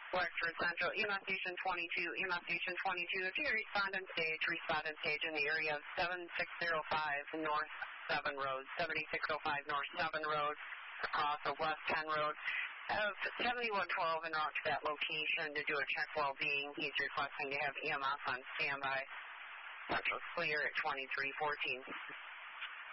Wexford Central, EMS Station 22, EMS Station 22. If you respond on stage in the area of 7605 North 7 Road, 7605 North 7 Road, across of West 10 Road. Of 7112 en route to that location to do a check well-being. He's requesting to have EMS on standby. Central's clear at 2314.